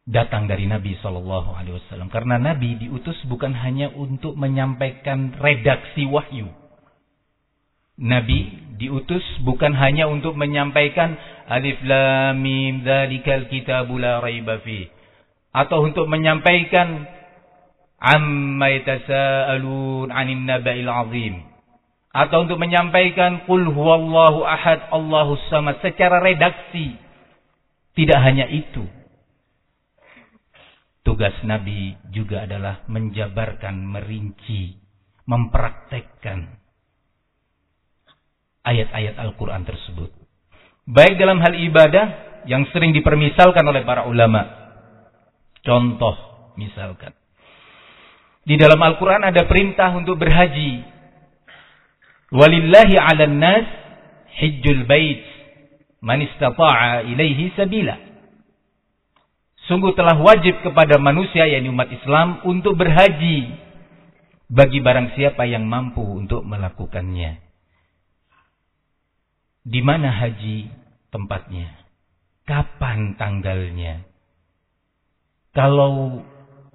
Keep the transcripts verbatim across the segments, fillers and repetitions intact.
datang dari Nabi Shallallahu Alaihi Wasallam. Karena Nabi diutus bukan hanya untuk menyampaikan redaksi wahyu. Nabi diutus bukan hanya untuk menyampaikan alif lam mim dzalikal kitabu la raiba fi, atau untuk menyampaikan amma yatasaalun 'anil naba'il 'azim, atau untuk menyampaikan qul huwallahu ahad Allahus samad secara redaksi. Tidak hanya itu. Tugas Nabi juga adalah menjabarkan, merinci, mempraktekkan ayat-ayat Al-Quran tersebut. Baik dalam hal ibadah yang sering dipermisalkan oleh para ulama. Contoh, misalkan. Di dalam Al-Quran ada perintah untuk berhaji. Walillahi 'alan nas hijjul bait man istata'a ilaihi sabila. Sungguh telah wajib kepada manusia, yakni umat Islam, untuk berhaji bagi barang siapa yang mampu untuk melakukannya. Di mana haji tempatnya? Kapan tanggalnya? Kalau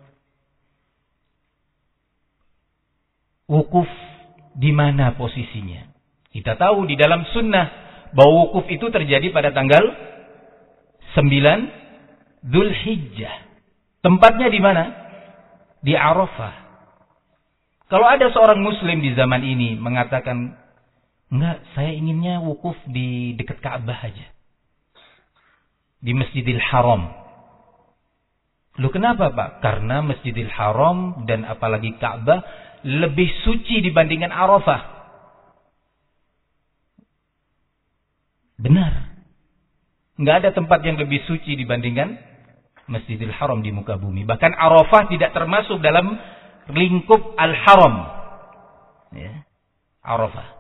wukuf, di mana posisinya? Kita tahu di dalam sunnah bahwa wukuf itu terjadi pada tanggal sembilan Dzulhijjah. Tempatnya di mana? Di Arafah. Kalau ada seorang muslim di zaman ini mengatakan, enggak, saya inginnya wukuf di dekat Ka'bah aja, di Masjidil Haram. Loh kenapa Pak? Karena Masjidil Haram dan apalagi Ka'bah lebih suci dibandingkan Arafah. Benar. Enggak ada tempat yang lebih suci dibandingkan Masjidil Haram di muka bumi. Bahkan Arafah tidak termasuk dalam lingkup Al-Haram. Ya. Arafah.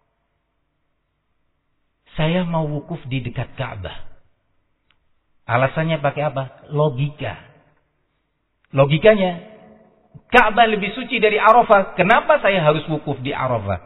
Saya mau wukuf di dekat Ka'bah. Alasannya pakai apa? Logika. Logikanya, Ka'bah lebih suci dari Arafah. Kenapa saya harus wukuf di Arafah?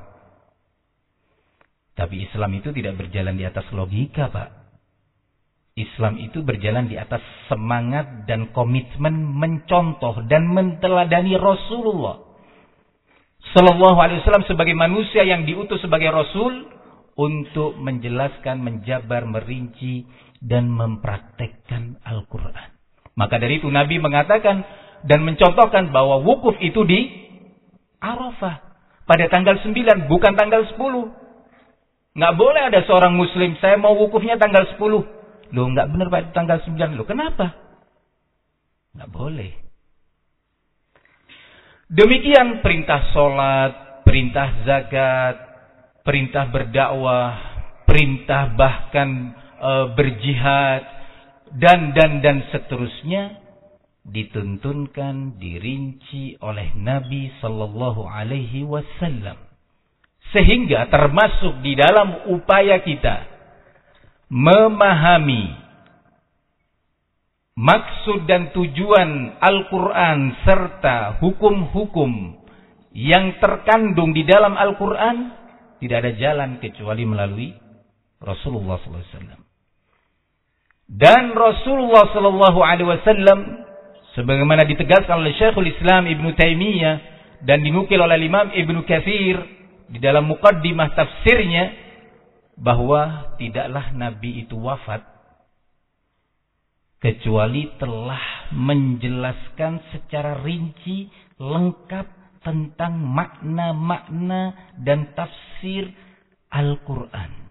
Tapi Islam itu tidak berjalan di atas logika, Pak. Islam itu berjalan di atas semangat dan komitmen mencontoh dan menteladani Rasulullah Sallallahu Alaihi Wasallam sebagai manusia yang diutus sebagai Rasul untuk menjelaskan, menjabar, merinci dan mempraktekkan Al-Quran. Maka dari itu Nabi mengatakan dan mencontohkan bahwa wukuf itu di Arafah pada tanggal sembilan, bukan tanggal sepuluh. Nggak boleh ada seorang muslim, saya mau wukufnya tanggal sepuluh. Loh, nggak benar pada tanggal sembilan. Loh, kenapa? Nggak boleh. Demikian perintah sholat, perintah zakat, perintah berdakwah, perintah bahkan e, berjihad, dan dan dan seterusnya dituntunkan, dirinci oleh Nabi Sallallahu Alaihi Wasallam, sehingga termasuk di dalam upaya kita memahami maksud dan tujuan Al-Quran serta hukum-hukum yang terkandung di dalam Al-Quran, tidak ada jalan kecuali melalui Rasulullah sallallahu alaihi wasallam. Dan Rasulullah sallallahu alaihi wasallam sebagaimana ditegaskan oleh Syekhul Islam Ibnu Taimiyah dan dinukil oleh Imam Ibnu Katsir di dalam muqaddimah tafsirnya, bahwa tidaklah Nabi itu wafat kecuali telah menjelaskan secara rinci, lengkap tentang makna-makna dan tafsir Al-Quran.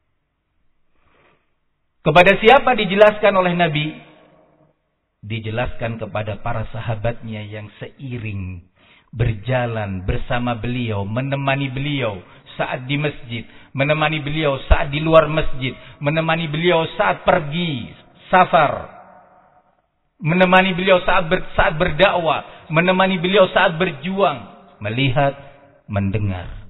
Kepada siapa dijelaskan oleh Nabi? Dijelaskan kepada para sahabatnya yang seiring berjalan bersama beliau, menemani beliau saat di masjid, menemani beliau saat di luar masjid, menemani beliau saat pergi safar, menemani beliau saat ber, saat berdakwah, menemani beliau saat berjuang, melihat, mendengar.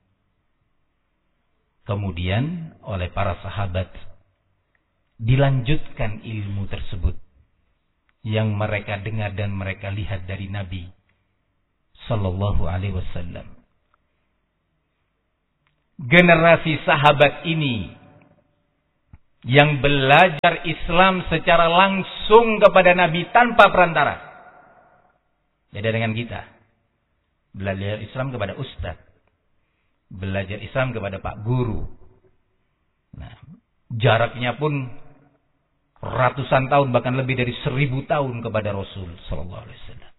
Kemudian oleh para sahabat dilanjutkan ilmu tersebut yang mereka dengar dan mereka lihat dari Nabi Sallallahu Alaihi Wasallam. Generasi sahabat ini yang belajar Islam secara langsung kepada Nabi tanpa perantara. Beda dengan kita. Belajar Islam kepada ustaz. Belajar Islam kepada pak guru. Nah, jaraknya pun ratusan tahun, bahkan lebih dari seribu tahun kepada Rasul Sallallahu Alaihi Wasallam.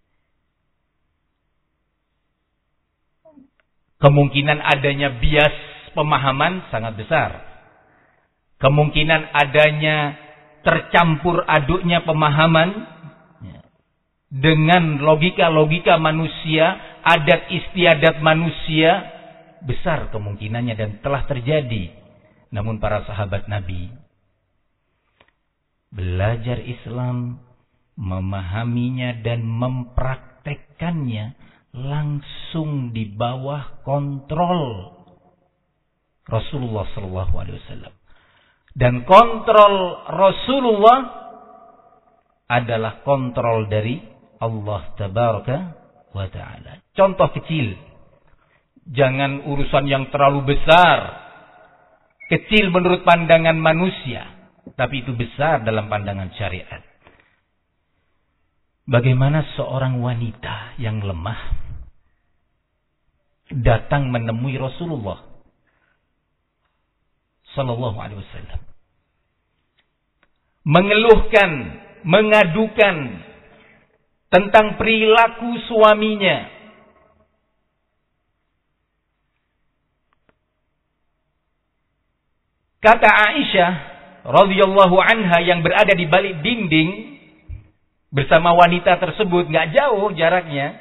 Kemungkinan adanya bias pemahaman sangat besar. Kemungkinan adanya tercampur aduknya pemahaman dengan logika-logika manusia, adat istiadat manusia, besar kemungkinannya dan telah terjadi. Namun para sahabat Nabi belajar Islam, memahaminya dan mempraktekkannya langsung di bawah kontrol Rasulullah Sallallahu Alaihi Wasallam. Dan kontrol Rasulullah adalah kontrol dari Allah Tabaraka wa Ta'ala. Contoh kecil. Jangan urusan yang terlalu besar. Kecil menurut pandangan manusia. Tapi itu besar dalam pandangan syariat. Bagaimana seorang wanita yang lemah datang menemui Rasulullah Sallallahu Alaihi Wasallam, mengeluhkan, mengadukan tentang perilaku suaminya. Kata Aisyah radhiyallahu anha yang berada di balik dinding bersama wanita tersebut, nggak jauh jaraknya.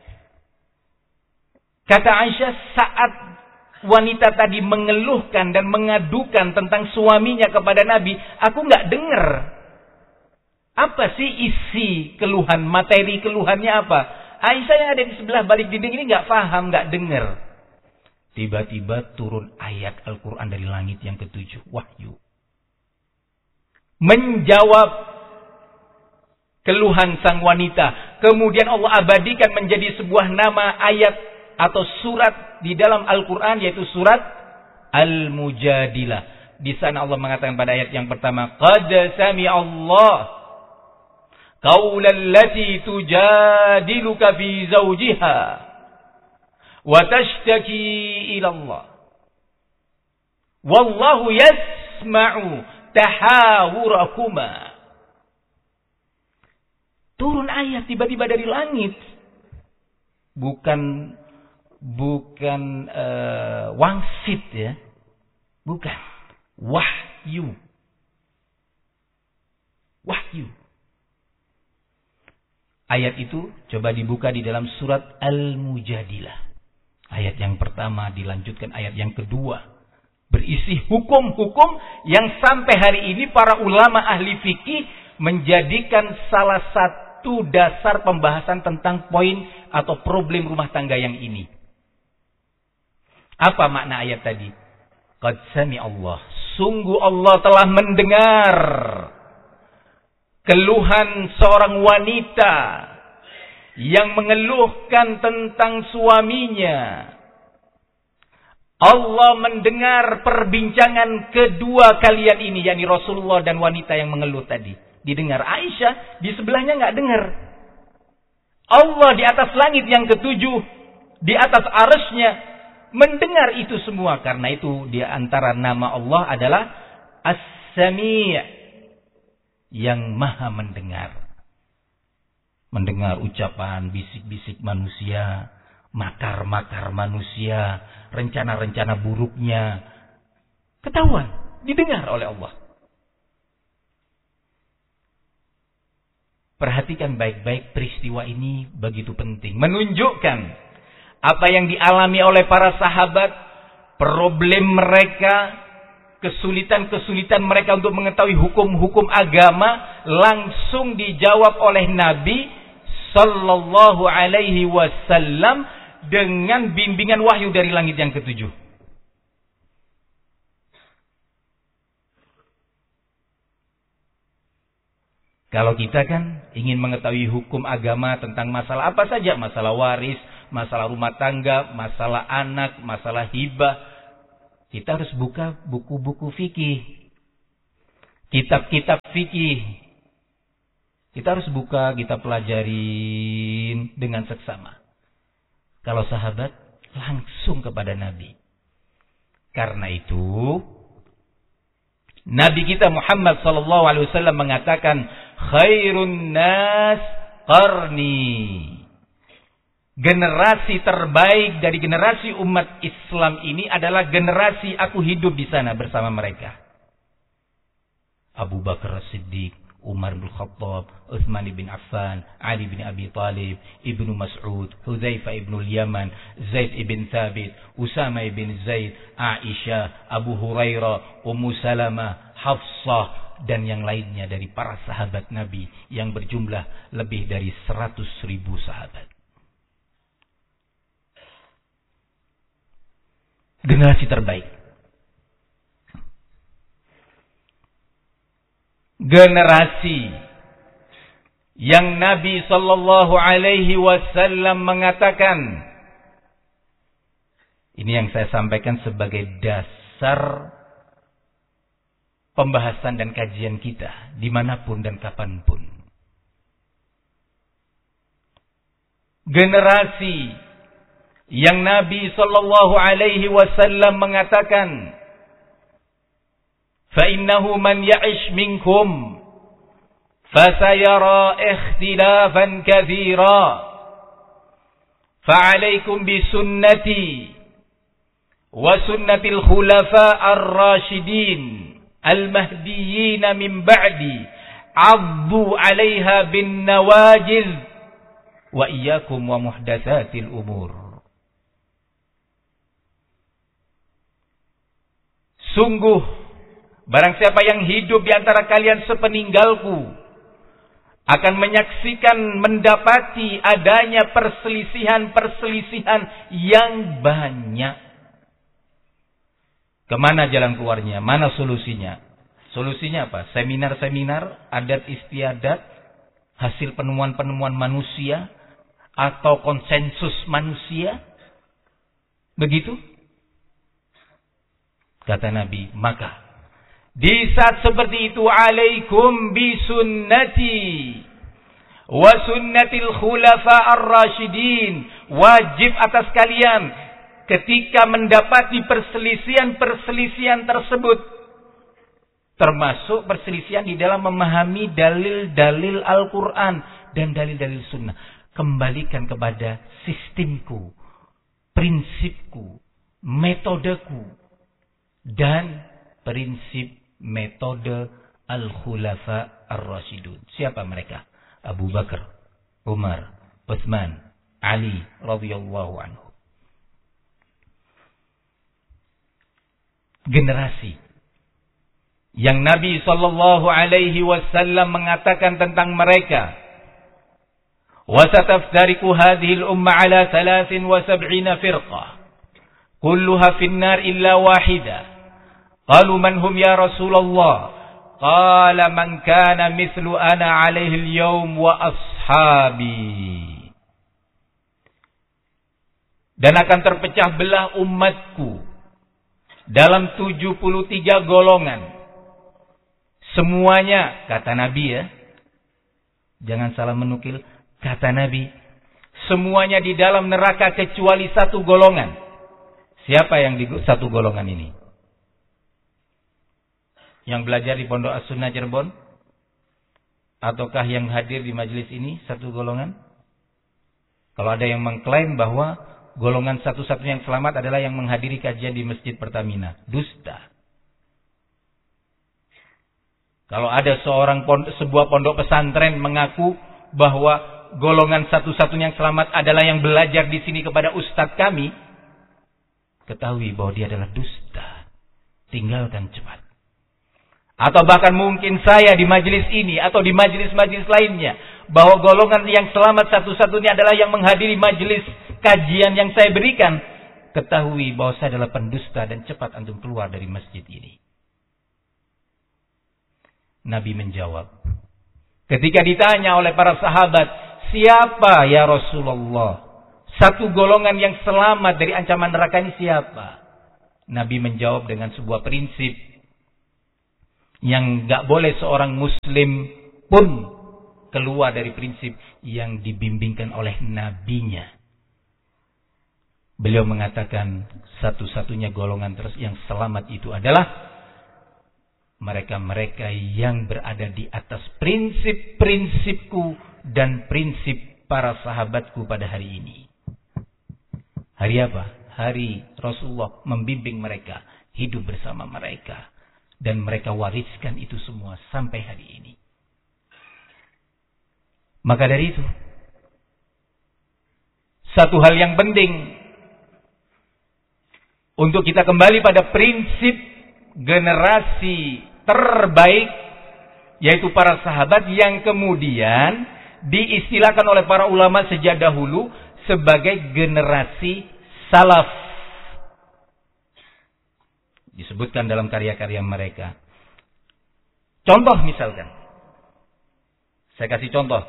Kata Aisyah, saat wanita tadi mengeluhkan dan mengadukan tentang suaminya kepada Nabi, aku nggak dengar. Apa sih isi keluhan, materi keluhannya apa? Aisyah yang ada di sebelah balik dinding ini nggak paham, nggak dengar. Tiba-tiba turun ayat Al-Quran dari langit yang ketujuh, wahyu. Menjawab keluhan sang wanita. Kemudian Allah abadikan menjadi sebuah nama, ayat atau surat di dalam Al-Quran, yaitu surat Al-Mujadilah. Di sana Allah mengatakan pada ayat yang pertama, Qad sami'allah qaulal lati tujadiluka fi zawjiha wa tashtaki ila Allah wallahu yasma'u tahawurakuma. Turun ayat tiba-tiba dari langit. Bukan Bukan uh, wangsit ya. Bukan. Wahyu. Wahyu. Ayat itu coba dibuka di dalam surat Al-Mujadilah. Ayat yang pertama dilanjutkan ayat yang kedua. Berisi hukum-hukum yang sampai hari ini para ulama ahli fikih menjadikan salah satu dasar pembahasan tentang poin atau problem rumah tangga yang ini. Apa makna ayat tadi? Qad sami Allah. Sungguh Allah telah mendengar keluhan seorang wanita yang mengeluhkan tentang suaminya. Allah mendengar perbincangan kedua kalian ini, yakni Rasulullah dan wanita yang mengeluh tadi. Didengar. Aisyah di sebelahnya nggak dengar. Allah di atas langit yang ketujuh, di atas arsy-Nya, mendengar itu semua. Karena itu di antara nama Allah adalah As-Sami', yang maha mendengar. Mendengar ucapan, bisik-bisik manusia, makar-makar manusia, rencana-rencana buruknya. Ketahuan, didengar oleh Allah. Perhatikan baik-baik, peristiwa ini begitu penting. Menunjukkan apa yang dialami oleh para sahabat, problem mereka, kesulitan-kesulitan mereka untuk mengetahui hukum-hukum agama, langsung dijawab oleh Nabi Sallallahu Alaihi Wasallam dengan bimbingan wahyu dari langit yang ketujuh. Kalau kita kan ingin mengetahui hukum agama tentang masalah apa saja, masalah waris, masalah rumah tangga, masalah anak, masalah hibah, kita harus buka buku-buku fikih. kitab-kitab fikih. Kita harus buka, kita pelajarin dengan seksama. Kalau sahabat, langsung kepada Nabi. Karena itu, Nabi kita Muhammad sallallahu alaihi wasallam mengatakan, khairun nas qarni. Generasi terbaik dari generasi umat Islam ini adalah generasi aku hidup di sana bersama mereka. Abu Bakar As-Siddiq, Umar bin Khattab, Utsman bin Affan, Ali bin Abi Talib, Ibnu Mas'ud, Hudzaifah ibn al-Yaman, Zaid ibn Thabit, Usama ibn Zaid, Aisyah, Abu Hurairah, Ummu Salamah, Hafsah, dan yang lainnya dari para sahabat Nabi yang berjumlah lebih dari seratus ribu sahabat. Generasi terbaik. Generasi yang Nabi sallallahu alaihi wasallam mengatakan, ini yang saya sampaikan sebagai dasar pembahasan dan kajian kita dimanapun dan kapanpun. Generasi yang Nabi sallallahu alaihi wasallam mengatakan, فَإِنَّهُ مَنْ يَعِشْ مِنْكُمْ فَسَيَرَى اخْتِلَافًا كَثِيرًا فَعَلَيْكُمْ بِسُنَّتِي وَسُنَّةِ الْخُلَفَاءِ الرَّاشِدِينَ الْمَهْدِيِّينَ مِنْ بَعْدِي عَضُّوا عَلَيْهَا بِالنَّوَاجِذِ وَإِيَّاكُمْ وَمُحْدَثَاتِ الْأُمُورِ. Sungguh, barang siapa yang hidup di antara kalian sepeninggalku akan menyaksikan, mendapati adanya perselisihan-perselisihan yang banyak. Kemana jalan keluarnya? Mana solusinya? Solusinya apa? Seminar-seminar, adat istiadat, hasil penemuan-penemuan manusia, atau konsensus manusia? Begitu? Kata Nabi, maka di saat seperti itu, alaikum bisunnati wa sunnatil khulafa ar-rasyidin. Wajib atas kalian ketika mendapati perselisihan-perselisihan tersebut, termasuk perselisihan di dalam memahami dalil-dalil Al-Quran dan dalil-dalil sunnah, kembalikan kepada sistemku, prinsipku, metodeku, dan prinsip metode Al-Khulafa Ar-Rasyidun. Siapa mereka? Abu Bakar, Umar, Utsman, Ali radhiyallahu anhu. Generasi yang Nabi sallallahu alaihi wasallam mengatakan tentang mereka, wa sataftariqu hadhihi al-umma ala thalathin wa sab'ina firqah kulluha fin nar illa wahidah. Qalu man hum ya Rasulullah? Qala man kana mithlu ana alaihi al-yawm wa ashabi. Dan akan terpecah belah umatku dalam tujuh puluh tiga golongan. Semuanya, kata Nabi ya, jangan salah menukil, kata Nabi, semuanya di dalam neraka kecuali satu golongan. Siapa yang di satu golongan ini? Yang belajar di Pondok As-Sunnah Cirebon? Ataukah yang hadir di majelis ini satu golongan? Kalau ada yang mengklaim bahwa golongan satu-satunya yang selamat adalah yang menghadiri kajian di Masjid Pertamina, dusta. Kalau ada seorang pondok, sebuah pondok pesantren mengaku bahwa golongan satu-satunya yang selamat adalah yang belajar di sini kepada ustadz kami, ketahui bahwa dia adalah dusta. Tinggalkan cepat. Atau bahkan mungkin saya di majelis ini atau di majelis-majelis lainnya, bahwa golongan yang selamat satu-satunya adalah yang menghadiri majelis kajian yang saya berikan, ketahui bahwa saya adalah pendusta dan cepat antum keluar dari masjid ini. Nabi menjawab, ketika ditanya oleh para sahabat, siapa ya Rasulullah satu golongan yang selamat dari ancaman neraka ini siapa? Nabi menjawab dengan sebuah prinsip, Yang gak boleh seorang muslim pun keluar dari prinsip yang dibimbingkan oleh nabinya. Beliau mengatakan satu-satunya golongan terus yang selamat itu adalah mereka-mereka yang berada di atas prinsip-prinsipku dan prinsip para sahabatku pada hari ini. Hari apa? Hari Rasulullah membimbing mereka, hidup bersama mereka. Dan mereka wariskan itu semua sampai hari ini. Maka dari itu, satu hal yang penting untuk kita kembali pada prinsip generasi terbaik, yaitu para sahabat yang kemudian diistilahkan oleh para ulama sejak dahulu sebagai generasi salaf. Disebutkan dalam karya-karya mereka. Contoh misalkan. Saya kasih contoh.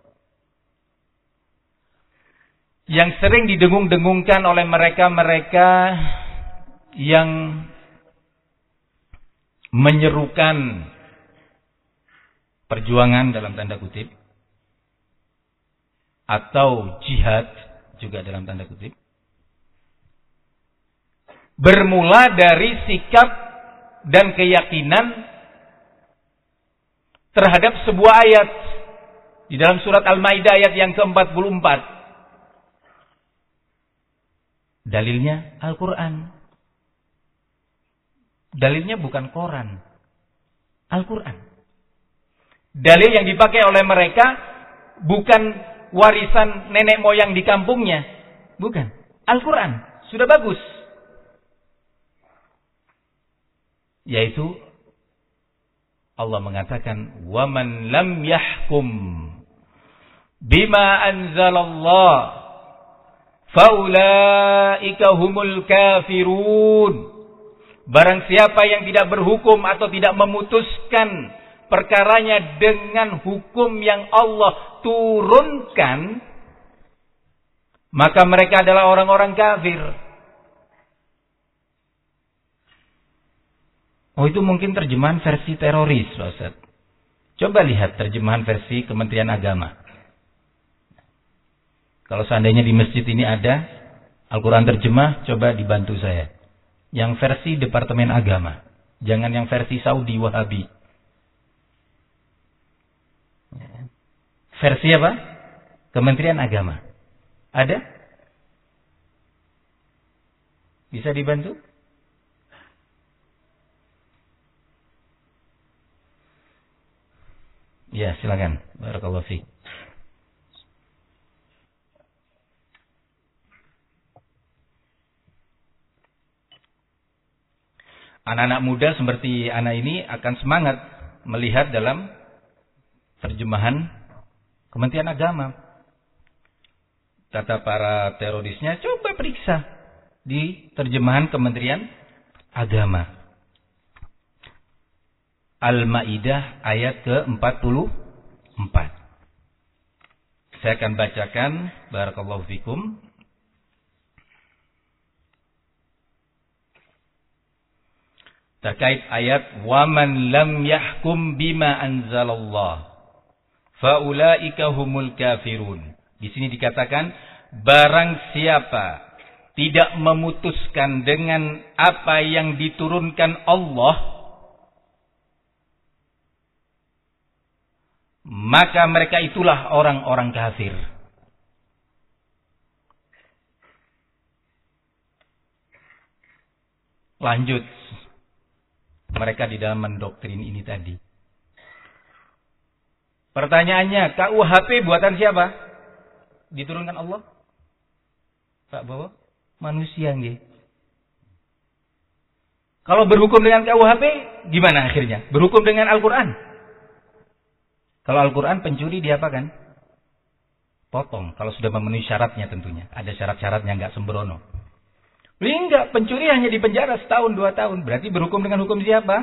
Yang sering didengung-dengungkan oleh mereka-mereka yang menyerukan perjuangan dalam tanda kutip. Atau jihad juga dalam tanda kutip. Bermula dari sikap dan keyakinan terhadap sebuah ayat di dalam surat Al-Maidah ayat yang ke empat puluh empat. Dalilnya Al-Quran. Dalilnya bukan Quran, Al-Quran. Dalil yang dipakai oleh mereka bukan warisan nenek moyang di kampungnya, bukan. Al-Quran sudah bagus. Yaitu Allah mengatakan waman lam yahkum bima anzalallah faulaika humul kafirun. Barang siapa yang tidak berhukum atau tidak memutuskan perkaranya dengan hukum yang Allah turunkan, maka mereka adalah orang-orang kafir. Oh, itu mungkin terjemahan versi teroris, Pak Ustaz. Coba lihat terjemahan versi Kementerian Agama. Kalau seandainya di masjid ini ada Al-Quran terjemah, coba dibantu saya. Yang versi Departemen Agama. Jangan yang versi Saudi Wahabi. Versi apa? Kementerian Agama. Ada? Bisa dibantu? Ya, silakan. Barakallahu fiik. Anak-anak muda seperti anak ini akan semangat melihat dalam terjemahan Kementerian Agama. Kata para terorisnya, coba periksa di terjemahan Kementerian Agama. Al-Maidah ayat ke empat puluh empat. Saya akan bacakan, barakallahu fikum. Terkait ayat waman lam yahkum bima anzalallah faulaika humul kafirun. Di sini dikatakan barang siapa tidak memutuskan dengan apa yang diturunkan Allah, maka mereka itulah orang-orang kafir. Lanjut. Mereka di dalam mendoktrin ini tadi. Pertanyaannya, K U H P buatan siapa? Diturunkan Allah? Pak Bowo? Manusia nggih. Kalau berhukum dengan K U H P, gimana akhirnya? Berhukum dengan Al-Quran? Kalau Al-Quran pencuri diapakan? Potong. Kalau sudah memenuhi syaratnya tentunya. Ada syarat-syaratnya, nggak sembrono. Ini enggak, pencuri hanya dipenjara setahun, dua tahun. Berarti berhukum dengan hukum siapa?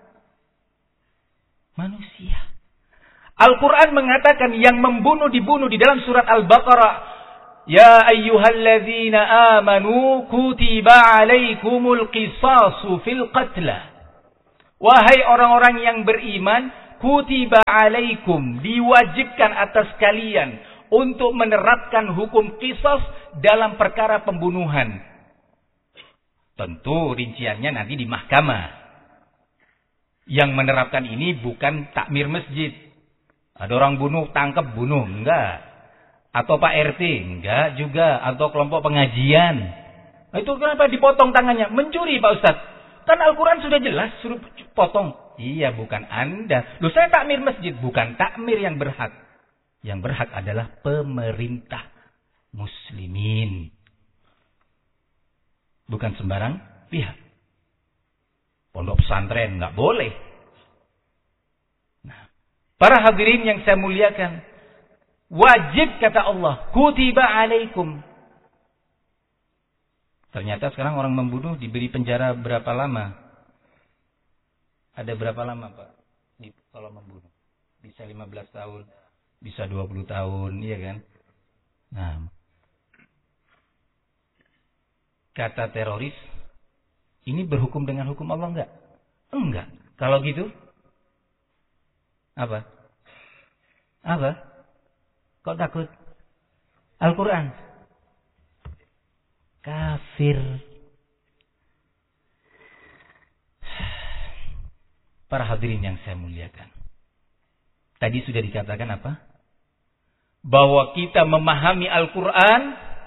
Manusia. Al-Quran mengatakan yang membunuh dibunuh di dalam surat Al-Baqarah. Ya ayyuhalladzina amanu kutiba alaikumul qisasu fil qatla. Wahai orang-orang yang beriman, kutiba alaikum, diwajibkan atas kalian untuk menerapkan hukum qisas dalam perkara pembunuhan. Tentu rinciannya nanti di mahkamah. Yang menerapkan ini bukan takmir masjid. Ada orang bunuh, tangkap, bunuh. Enggak. Atau Pak R T. Enggak juga. Atau kelompok pengajian. Nah, itu kenapa dipotong tangannya? Mencuri Pak Ustaz. Kan Al-Quran sudah jelas suruh potong. Iya, bukan Anda. Loh, saya takmir masjid. Bukan takmir yang berhak. Yang berhak adalah pemerintah muslimin. Bukan sembarang pihak. Pondok pesantren nggak boleh. Nah, para hadirin yang saya muliakan, wajib kata Allah, kutiba alaikum. Ternyata sekarang orang membunuh diberi penjara berapa lama? Ada berapa lama Pak? Kalau membunuh bisa lima belas tahun, bisa dua puluh tahun, iya kan? Nah, kata teroris, ini berhukum dengan hukum Allah enggak? Enggak. Kalau gitu, apa? Apa? Kok takut? Al-Quran. Kafir. Para hadirin yang saya muliakan. Tadi sudah dikatakan apa? Bahwa kita memahami Al-Quran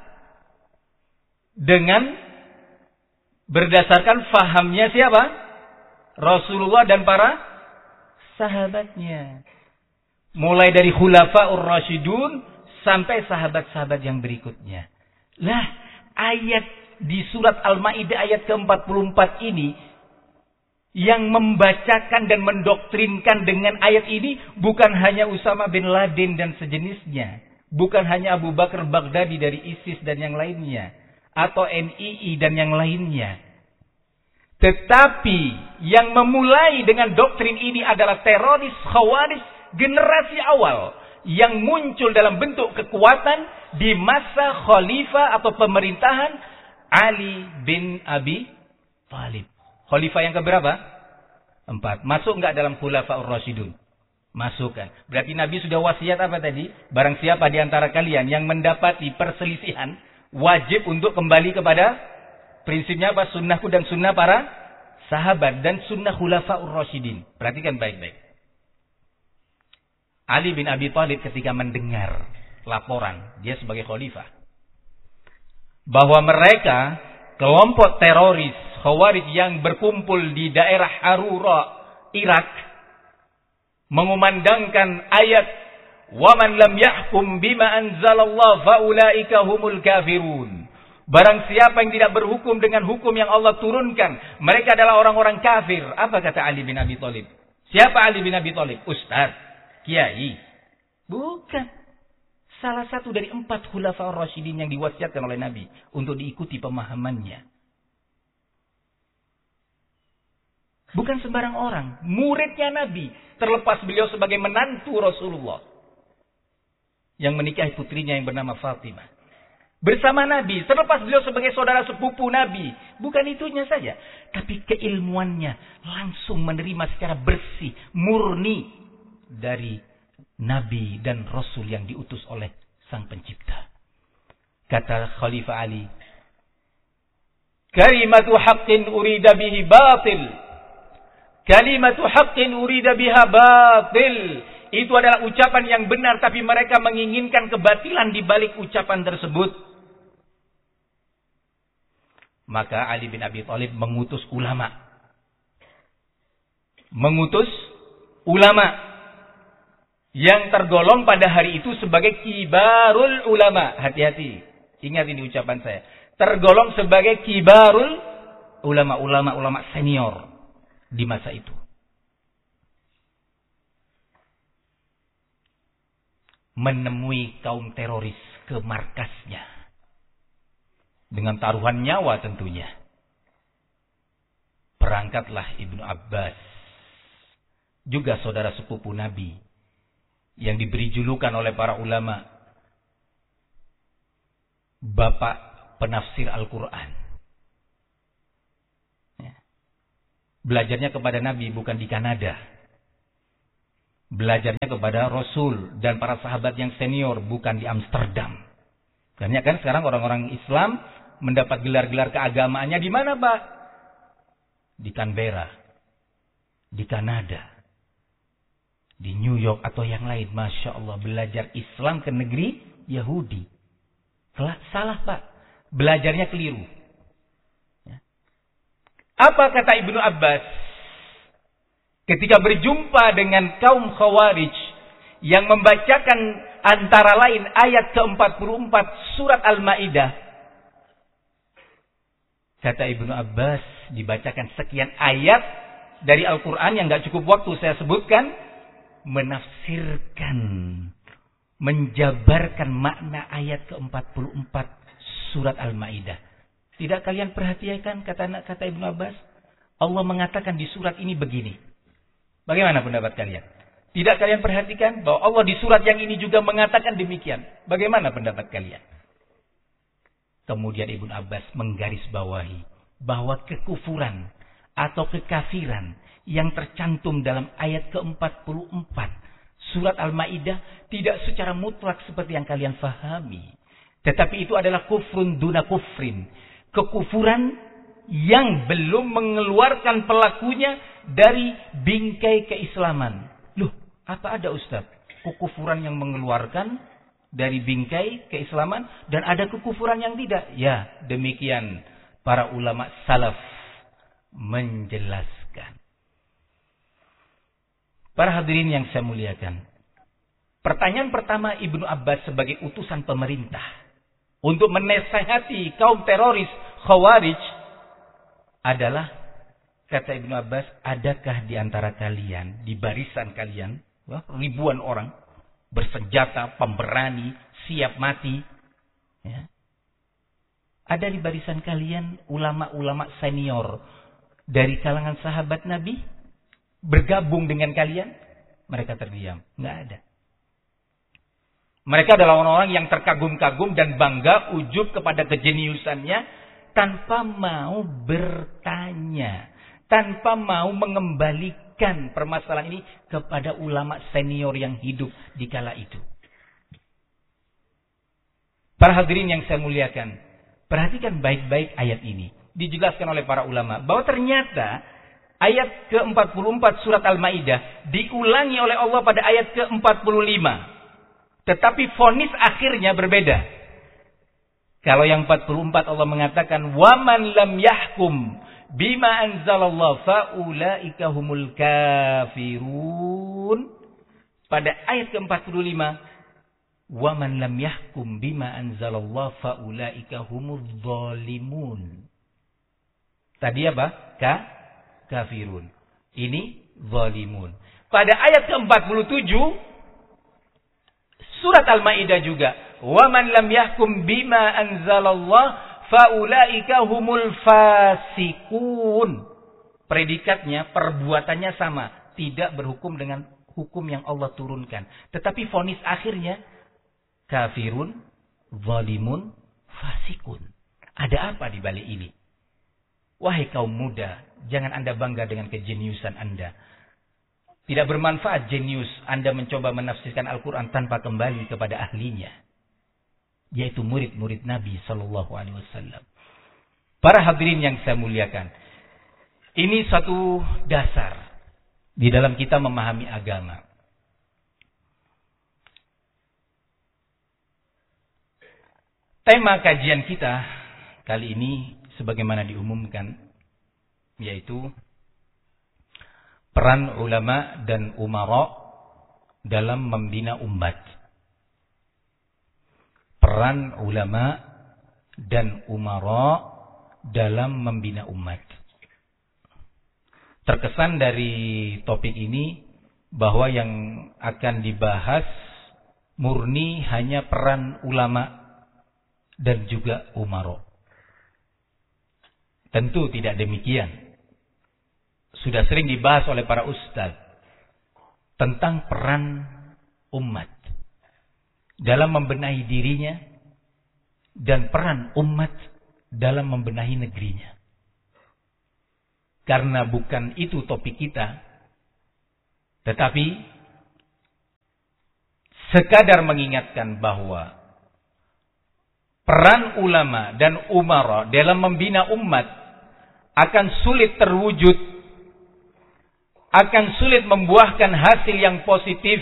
dengan berdasarkan fahamnya siapa? Rasulullah dan para sahabatnya. Mulai dari Khulafaur Rasyidun sampai sahabat-sahabat yang berikutnya. Lah, ayat di surat Al-Maidah ayat ke empat puluh empat ini yang membacakan dan mendoktrinkan dengan ayat ini bukan hanya Usama bin Laden dan sejenisnya, bukan hanya Abu Bakar Baghdadi dari ISIS dan yang lainnya, atau N I I dan yang lainnya. Tetapi yang memulai dengan doktrin ini adalah teroris Khawarij generasi awal yang muncul dalam bentuk kekuatan di masa khalifah atau pemerintahan Ali bin Abi Thalib. Khalifah yang keberapa? Empat. Masuk enggak dalam Khulafaur Rasyidun? Masukkan. Berarti Nabi sudah wasiat apa tadi? Barang siapa di antara kalian yang mendapati perselisihan, wajib untuk kembali kepada prinsipnya apa? Sunnahku dan sunnah para sahabat dan sunnah Khulafaur Rasyidin. Perhatikan baik-baik. Ali bin Abi Thalib ketika mendengar laporan, dia sebagai khalifah, bahwa mereka kelompok teroris Khawarij yang berkumpul di daerah Harura, Irak, mengumandangkan ayat wa man lam yahkum bima anzalallah faulaika humul kafirun. Barang siapa yang tidak berhukum dengan hukum yang Allah turunkan, mereka adalah orang-orang kafir. Apa kata Ali bin Abi Thalib? Siapa Ali bin Abi Thalib? Ustaz, kiai? Bukan. Salah satu dari empat Khulafaur Rasyidin yang diwasiatkan oleh Nabi untuk diikuti pemahamannya. Bukan sembarang orang, muridnya Nabi, terlepas beliau sebagai menantu Rasulullah yang menikahi putrinya yang bernama Fatimah. Bersama Nabi, terlepas beliau sebagai saudara sepupu Nabi. Bukan itunya saja, tapi keilmuannya langsung menerima secara bersih, murni dari Nabi dan Rasul yang diutus oleh Sang Pencipta. Kata Khalifah Ali, kalimatu haqqin urida bihi batil. Kalimatu haqqin urida biha batil. Itu adalah ucapan yang benar, tapi mereka menginginkan kebatilan di balik ucapan tersebut. Maka Ali bin Abi Thalib mengutus ulama. Mengutus ulama yang tergolong pada hari itu sebagai kibarul ulama. Hati-hati. Ingat ini ucapan saya. Tergolong sebagai kibarul ulama. Ulama-ulama senior di masa itu. Menemui kaum teroris ke markasnya. Dengan taruhan nyawa tentunya. Berangkatlah Ibnu Abbas. Juga saudara sepupu Nabi. Yang diberi julukan oleh para ulama. Bapak penafsir Al-Quran. Belajarnya kepada Nabi, bukan di Kanada. Belajarnya kepada Rasul dan para sahabat yang senior, bukan di Amsterdam. Banyak kan sekarang orang-orang Islam mendapat gelar-gelar keagamaannya di mana, Pak? Di Canberra, di Kanada, di New York atau yang lain. Masya Allah, belajar Islam ke negeri Yahudi. Salah, Pak. Belajarnya keliru. Apa kata Ibnu Abbas ketika berjumpa dengan kaum Khawarij yang membacakan antara lain ayat ke empat puluh empat surat Al-Maidah? Kata Ibnu Abbas, dibacakan sekian ayat dari Al-Quran yang gak cukup waktu saya sebutkan, menafsirkan, menjabarkan makna ayat ke empat puluh empat surat Al-Maidah. Tidak kalian perhatikan kata kata Ibnu Abbas? Allah mengatakan di surat ini begini. Bagaimana pendapat kalian? Tidak kalian perhatikan bahwa Allah di surat yang ini juga mengatakan demikian? Bagaimana pendapat kalian? Kemudian Ibnu Abbas menggarisbawahi bahwa kekufuran atau kekafiran yang tercantum dalam ayat ke empat puluh empat surat Al-Maidah tidak secara mutlak seperti yang kalian fahami. Tetapi itu adalah kufrun duna kufrin. Kekufuran yang belum mengeluarkan pelakunya dari bingkai keislaman. Loh, apa ada Ustaz? Kekufuran yang mengeluarkan dari bingkai keislaman dan ada kekufuran yang tidak? Ya, demikian para ulama salaf menjelaskan. Para hadirin yang saya muliakan. Pertanyaan pertama Ibnu Abbas sebagai utusan pemerintah untuk menasihati kaum teroris Khawarij adalah, kata Ibnu Abbas, adakah di antara kalian, di barisan kalian, wah, ribuan orang bersenjata, pemberani, siap mati, ya, ada di barisan kalian ulama-ulama senior dari kalangan sahabat Nabi bergabung dengan kalian? Mereka terdiam, nggak ada. Mereka adalah orang-orang yang terkagum-kagum dan bangga, ujub kepada kejeniusannya, tanpa mau bertanya, tanpa mau mengembalikan permasalahan ini kepada ulama senior yang hidup di kala itu. Para hadirin yang saya muliakan, perhatikan baik-baik ayat ini. Dijelaskan oleh para ulama bahwa ternyata ayat ke empat puluh empat surat Al-Maidah diulangi oleh Allah pada ayat ke empat puluh lima. Tetapi vonis akhirnya berbeda. Kalau yang empat puluh empat Allah mengatakan waman lam yahkum bima anzalallah faulaika humul kafirun. Pada ayat ke empat puluh lima waman lam yahkum bima anzalallah faulaika humul zalimun. Tadi apa? Ka kafirun. Ini zalimun. Pada ayat ke empat puluh tujuh surat Al-Maidah juga, wa man lam yahkum bima anzalallah faulaika humul fasikun. Predikatnya, perbuatannya sama, tidak berhukum dengan hukum yang Allah turunkan. Tetapi vonis akhirnya kafirun, zalimun, fasikun. Ada apa di balik ini? Wahai kaum muda, jangan Anda bangga dengan kejeniusan Anda. Tidak bermanfaat jenius Anda mencoba menafsirkan Al-Quran tanpa kembali kepada ahlinya, yaitu murid-murid Nabi Sallallahu Alaihi Wasallam. Para hadirin yang saya muliakan, ini satu dasar di dalam kita memahami agama. Tema kajian kita kali ini sebagaimana diumumkan, yaitu peran ulama dan umara dalam membina umat. Peran ulama dan umara dalam membina umat. Terkesan dari topik ini bahwa yang akan dibahas murni hanya peran ulama dan juga umara. Tentu tidak demikian. Sudah sering dibahas oleh para ustaz tentang peran umat dalam membenahi dirinya dan peran umat dalam membenahi negerinya. karena bukan itu topik kita, tetapi sekadar mengingatkan bahwa peran ulama dan umara dalam membina umat akan sulit terwujud, akan sulit membuahkan hasil yang positif,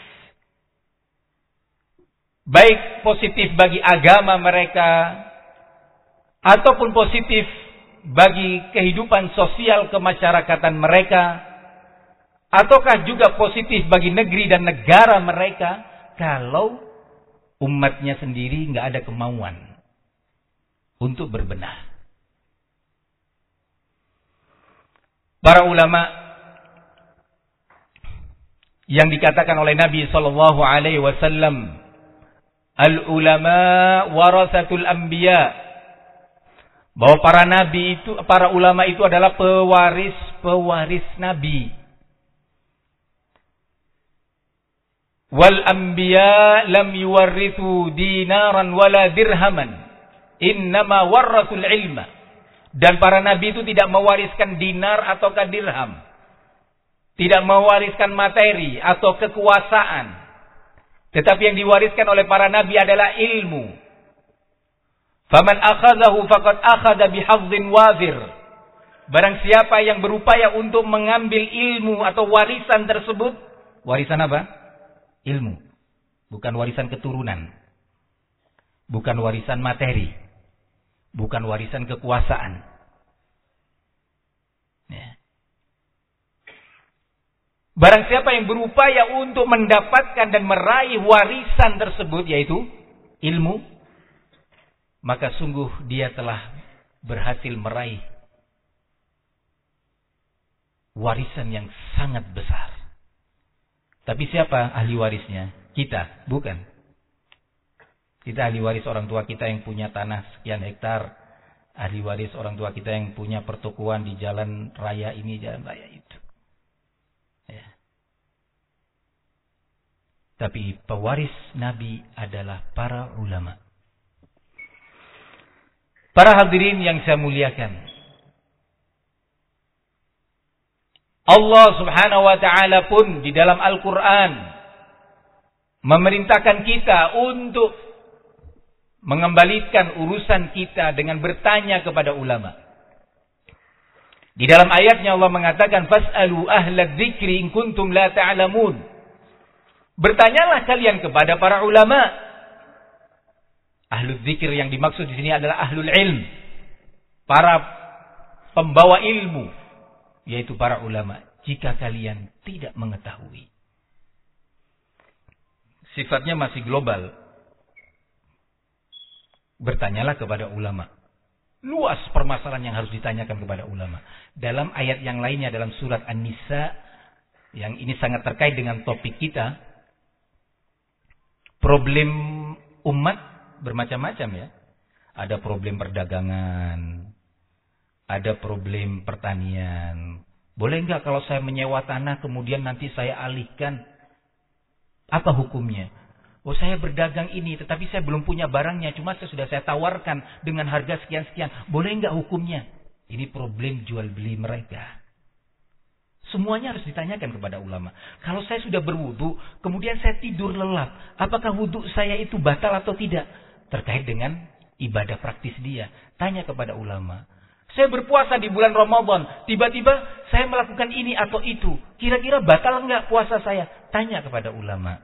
baik positif bagi agama mereka ataupun positif bagi kehidupan sosial kemasyarakatan mereka, ataukah juga positif bagi negeri dan negara mereka, kalau umatnya sendiri nggak ada kemauan untuk berbenah. Para ulama yang dikatakan oleh Nabi Shallallahu Alaihi Wasallam, al-ulama warasatul anbiya, bahwa para nabi itu, para ulama itu adalah pewaris-pewaris nabi. Wal anbiya lam yuwarrithu dinaran wala dirhaman, innama warrasul ilma. Dan para nabi itu tidak mewariskan dinar atau dirham, tidak mewariskan materi atau kekuasaan, tetapi yang diwariskan oleh para nabi adalah ilmu. Faman akhadhahu faqad akhadha bihadzdin wazir. Barang siapa yang berupaya untuk mengambil ilmu atau warisan tersebut, warisan apa? Ilmu. Bukan warisan keturunan. Bukan warisan materi. Bukan warisan kekuasaan. Ya. Barang siapa yang berupaya untuk mendapatkan dan meraih warisan tersebut, yaitu ilmu, maka sungguh dia telah berhasil meraih warisan yang sangat besar. Tapi siapa ahli warisnya? Kita, bukan. Kita ahli waris orang tua kita yang punya tanah sekian hektar, ahli waris orang tua kita yang punya pertokoan di jalan raya ini, jalan raya itu. Ya. Tapi pewaris Nabi adalah para ulama. Para hadirin yang saya muliakan, Allah Subhanahu wa taala pun di dalam Al-Qur'an memerintahkan kita untuk mengembalikan urusan kita dengan bertanya kepada ulama. Di dalam ayatnya Allah mengatakan, fas'alu ahla dzikri in kuntum la ta'lamun. Bertanyalah kalian kepada para ulama. Ahlul dzikir yang dimaksud di sini adalah ahlul ilm, para pembawa ilmu, yaitu para ulama. Jika kalian tidak mengetahui. Sifatnya masih global. Bertanyalah kepada ulama. Luas permasalahan yang harus ditanyakan kepada ulama. Dalam ayat yang lainnya dalam surat An-Nisa, yang ini sangat terkait dengan topik kita, problem umat bermacam-macam ya. Ada problem perdagangan, ada problem pertanian. Boleh enggak kalau saya menyewa tanah kemudian nanti saya alihkan? Apa hukumnya? Oh, saya berdagang ini, tetapi saya belum punya barangnya. Cuma saya sudah saya tawarkan dengan harga sekian-sekian. Boleh enggak hukumnya? Ini problem jual beli mereka. Semuanya harus ditanyakan kepada ulama. Kalau saya sudah berwudu, kemudian saya tidur lelap, apakah wudu saya itu batal atau tidak? Terkait dengan ibadah praktis dia. Tanya kepada ulama. Saya berpuasa di bulan Ramadan, tiba-tiba saya melakukan ini atau itu. Kira-kira batal enggak puasa saya? Tanya kepada ulama.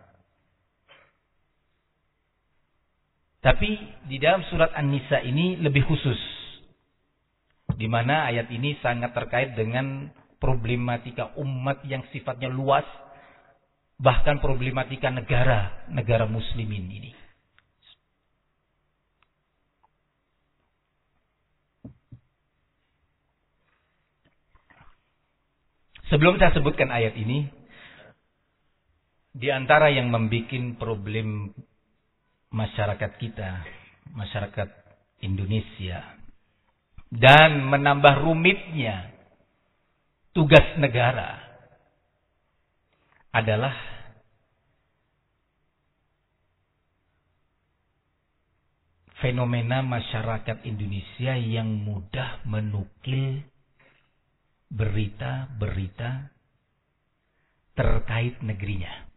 Tapi di dalam surat An-Nisa ini lebih khusus. Di mana ayat ini sangat terkait dengan problematika umat yang sifatnya luas. Bahkan problematika negara, negara muslimin ini. Sebelum saya sebutkan ayat ini, di antara yang membuat problem masyarakat kita, masyarakat Indonesia, dan menambah rumitnya tugas negara adalah fenomena masyarakat Indonesia yang mudah menukil berita-berita terkait negerinya.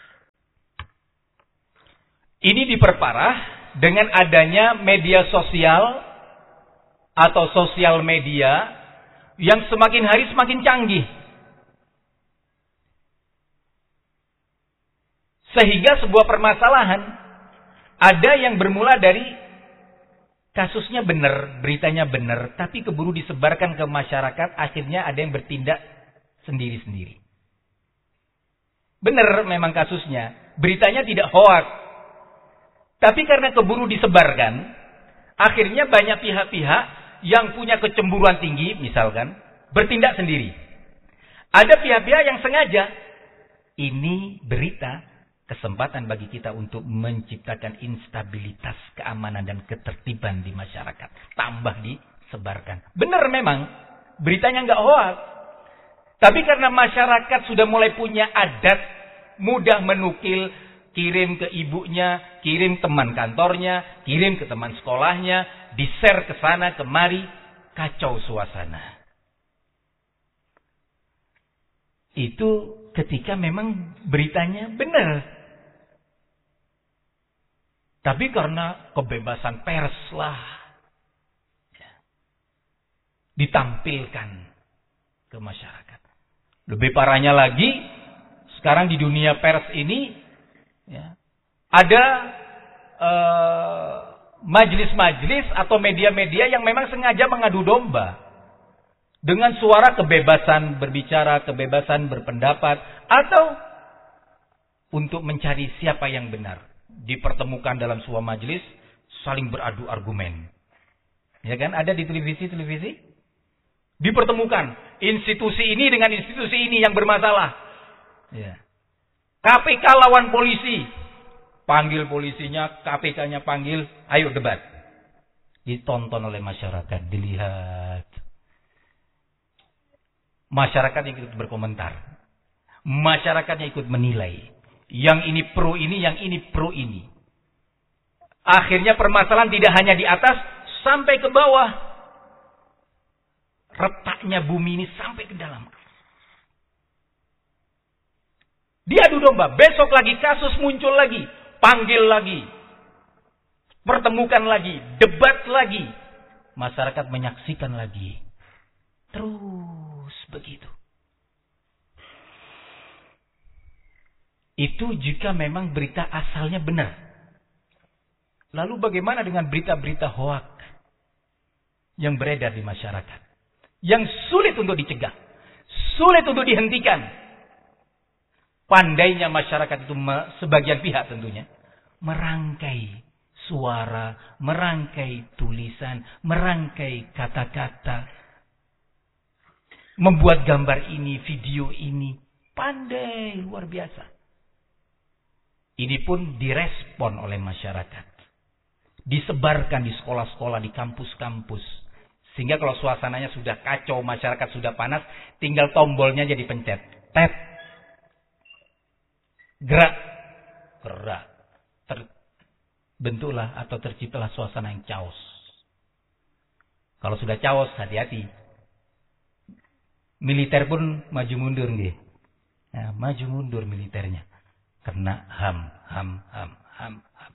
Ini diperparah dengan adanya media sosial atau sosial media yang semakin hari semakin canggih. Sehingga sebuah permasalahan ada yang bermula dari kasusnya benar, beritanya benar, tapi keburu disebarkan ke masyarakat, akhirnya ada yang bertindak sendiri-sendiri. Benar memang kasusnya, beritanya tidak hoaks. Tapi karena keburu disebarkan, akhirnya banyak pihak-pihak yang punya kecemburuan tinggi, misalkan, bertindak sendiri. Ada pihak-pihak yang sengaja. Ini berita, kesempatan bagi kita untuk menciptakan instabilitas, keamanan, dan ketertiban di masyarakat. Tambah disebarkan. Benar memang, beritanya nggak hoax. Tapi karena masyarakat sudah mulai punya adat, mudah menukil, kirim ke ibunya, kirim teman kantornya, kirim ke teman sekolahnya, di-share ke sana kemari, kacau suasana. Itu ketika memang beritanya benar. Tapi karena kebebasan pers lah, ditampilkan ke masyarakat. Lebih parahnya lagi, sekarang di dunia pers ini, ya, ada uh, majelis-majelis atau media-media yang memang sengaja mengadu domba dengan suara kebebasan berbicara, kebebasan berpendapat, atau untuk mencari siapa yang benar. Dipertemukan dalam sebuah majelis, saling beradu argumen. Ya kan, ada di televisi-televisi. Dipertemukan institusi ini dengan institusi ini yang bermasalah. Ya. K P K lawan polisi. Panggil polisinya, K P K-nya panggil, ayo debat. Ditonton oleh masyarakat, dilihat. Masyarakat yang ikut berkomentar. Masyarakatnya ikut menilai. Yang ini pro ini, yang ini pro ini. Akhirnya permasalahan tidak hanya di atas, sampai ke bawah. Retaknya bumi ini sampai ke dalam. Diadu domba, besok lagi kasus muncul lagi, panggil lagi, pertemukan lagi, debat lagi, masyarakat menyaksikan lagi, terus begitu. Itu jika memang berita asalnya benar. Lalu bagaimana dengan berita-berita hoak yang beredar di masyarakat, yang sulit untuk dicegah, sulit untuk dihentikan? Pandainya masyarakat itu, sebagian pihak tentunya, merangkai suara, merangkai tulisan, merangkai kata-kata, membuat gambar ini, video ini, pandai luar biasa. Ini pun direspon oleh masyarakat, disebarkan di sekolah-sekolah, di kampus-kampus, sehingga kalau suasananya sudah kacau, masyarakat sudah panas, tinggal tombolnya jadi pencet, tet. Gerak, gerak, terbentuklah atau terciptalah suasana yang chaos. Kalau sudah chaos, hati-hati. Militer pun maju mundur, nggih. Nah, maju mundur militernya, karena ham, ham, ham, ham, ham.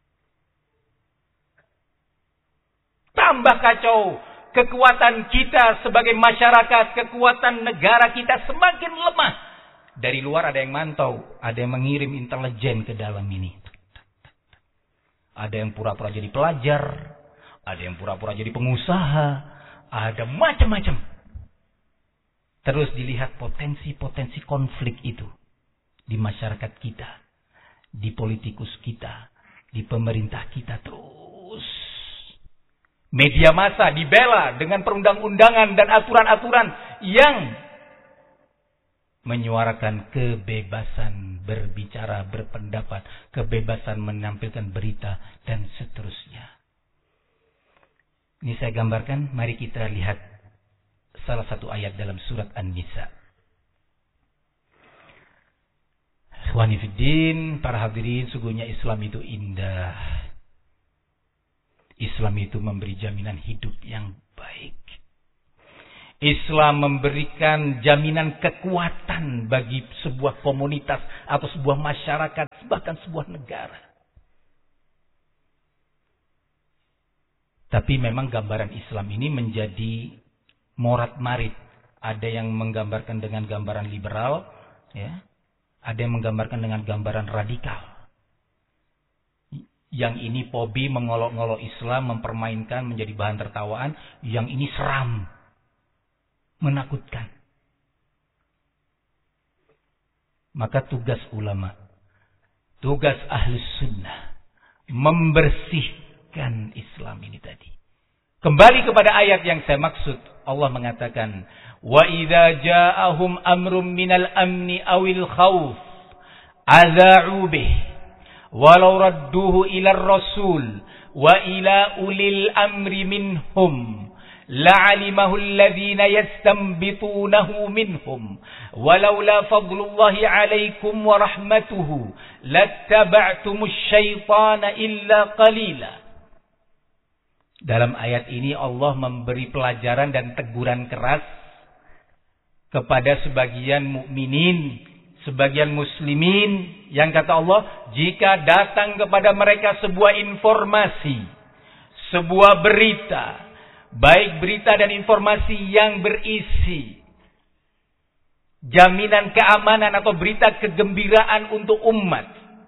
Tambah kacau, kekuatan kita sebagai masyarakat, kekuatan negara kita semakin lemah. Dari luar ada yang mantau, ada yang mengirim intelijen ke dalam ini. Ada yang pura-pura jadi pelajar, ada yang pura-pura jadi pengusaha, ada macam-macam. Terus dilihat potensi-potensi konflik itu di masyarakat kita, di politikus kita, di pemerintah kita terus. Media massa dibela dengan perundang-undangan dan aturan-aturan yang menyuarakan kebebasan berbicara, berpendapat, kebebasan menampilkan berita, dan seterusnya. Ini saya gambarkan, mari kita lihat salah satu ayat dalam surat An-Nisa. Ikhwani fiddin, para hadirin, sungguhnya Islam itu indah. Islam itu memberi jaminan hidup yang baik. Islam memberikan jaminan kekuatan bagi sebuah komunitas atau sebuah masyarakat, bahkan sebuah negara. Tapi memang gambaran Islam ini menjadi morat-marit. Ada yang menggambarkan dengan gambaran liberal, ya. Ada yang menggambarkan dengan gambaran radikal. Yang ini Pobi mengolok-ngolok Islam, mempermainkan menjadi bahan tertawaan. Yang ini seram, menakutkan. Maka tugas ulama, tugas ahlus sunnah, membersihkan Islam ini tadi. Kembali kepada ayat yang saya maksud. Allah mengatakan, wa idza ja'ahum amrun minal amni awil khawf adza'u bih walau radduhu ila rasul wa ila ulil amri minhum la'alimahu alladhina yastanbitunahu minhum walaula fadlullahi 'alaikum wa rahmatuhu lattaba'tumus syaitana illa qalila. Dalam ayat ini Allah memberi pelajaran dan teguran keras kepada sebagian mukminin, sebagian muslimin yang kata Allah, jika datang kepada mereka sebuah informasi, sebuah berita, baik berita dan informasi yang berisi jaminan keamanan atau berita kegembiraan untuk umat,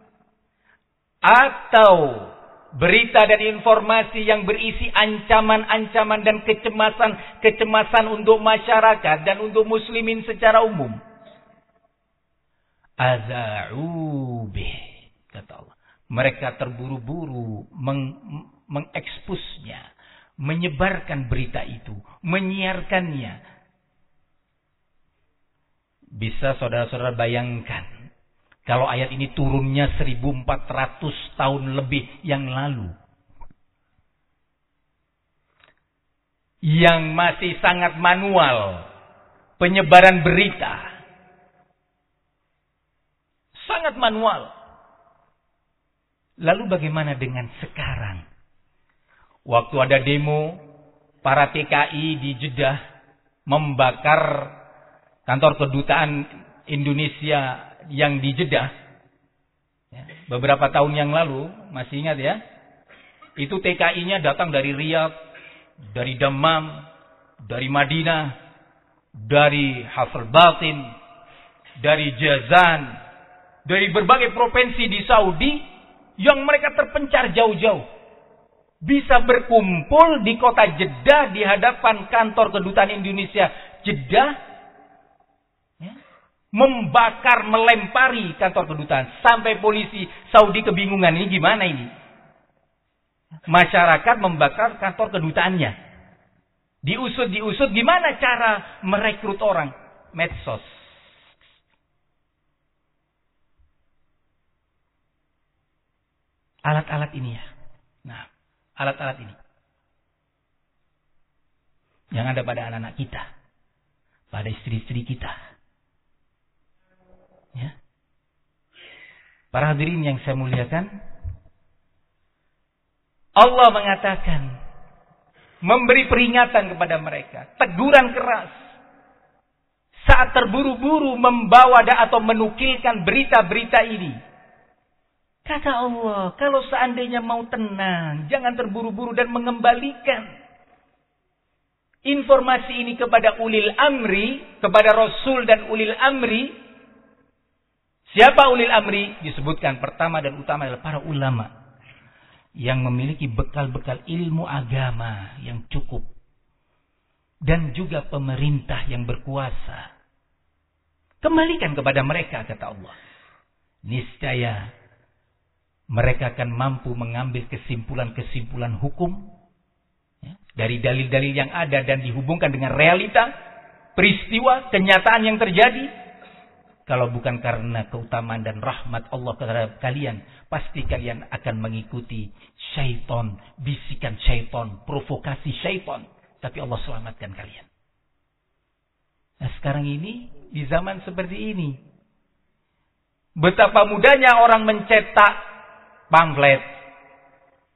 atau berita dan informasi yang berisi ancaman-ancaman dan kecemasan-kecemasan untuk masyarakat dan untuk muslimin secara umum, adza'u bih, kata Allah, mereka terburu-buru meng mengekspusnya, menyebarkan berita itu, menyiarkannya. Bisa saudara-saudara bayangkan kalau ayat ini turunnya seribu empat ratus tahun lebih yang lalu, yang masih sangat manual penyebaran berita, sangat manual. Lalu bagaimana dengan sekarang? Waktu ada demo, para T K I di Jeddah membakar kantor kedutaan Indonesia yang di Jeddah, ya, beberapa tahun yang lalu, masih ingat ya? Itu T K I-nya datang dari Riyadh, dari Dammam, dari Madinah, dari Hafr Batin, dari Jazan, dari berbagai provinsi di Saudi yang mereka terpencar jauh-jauh, bisa berkumpul di kota Jeddah di hadapan kantor kedutaan Indonesia Jeddah, membakar, melempari kantor kedutaan, sampai polisi Saudi kebingungan, ini gimana ini? Masyarakat membakar kantor kedutaannya. Diusut, diusut, gimana cara merekrut orang? Medsos. Alat-alat ini ya. Nah, alat-alat ini yang ada pada anak-anak kita, pada istri-istri kita. Ya. Para hadirin yang saya muliakan, Allah mengatakan, memberi peringatan kepada mereka, teguran keras saat terburu-buru membawa atau menukilkan berita-berita ini. Kata Allah, kalau seandainya mau tenang, jangan terburu-buru dan mengembalikan informasi ini kepada ulil amri, kepada Rasul dan ulil amri. Siapa ulil amri? Disebutkan pertama dan utama adalah para ulama yang memiliki bekal-bekal ilmu agama yang cukup, dan juga pemerintah yang berkuasa. Kembalikan kepada mereka, kata Allah. Niscaya mereka akan mampu mengambil kesimpulan-kesimpulan hukum ya, dari dalil-dalil yang ada dan dihubungkan dengan realita, peristiwa, kenyataan yang terjadi. Kalau bukan karena keutamaan dan rahmat Allah terhadap kalian, pasti kalian akan mengikuti syaitan, bisikan syaitan, provokasi syaitan. Tapi Allah selamatkan kalian. Nah sekarang ini, di zaman seperti ini, betapa mudahnya orang mencetak pamflet